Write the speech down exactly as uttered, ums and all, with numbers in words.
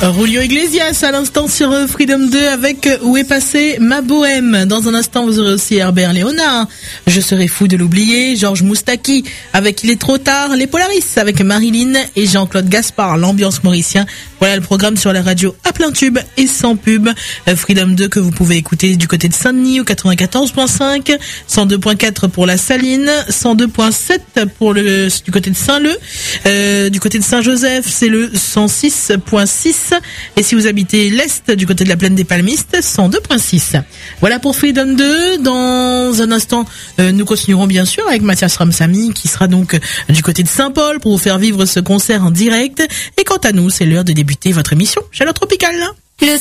Julio Iglesias à l'instant sur Freedom deux avec Où est passé ma bohème. Dans un instant vous aurez aussi Herbert Léonard, Je serais fou de l'oublier, Georges Moustaki avec Il est trop tard, les Polaris avec Marilyn et Jean-Claude Gaspard, l'ambiance mauricien. Voilà le programme sur la radio à plein tube et sans pub. Freedom deux que vous pouvez écouter du côté de Saint-Denis au quatre-vingt-quatorze point cinq, cent deux point quatre pour la Saline, cent deux point sept pour le du côté de Saint-Leu, euh, du côté de Saint-Joseph c'est le cent six point six. Et si vous habitez l'Est, du côté de la plaine des Palmistes, cent deux point six. Voilà pour Freedom deux. Dans un instant, euh, nous continuerons bien sûr avec Mathias Ramsamy, qui sera donc du côté de Saint-Paul pour vous faire vivre ce concert en direct. Et quant à nous, c'est l'heure de débuter votre émission Chaleur Tropicale.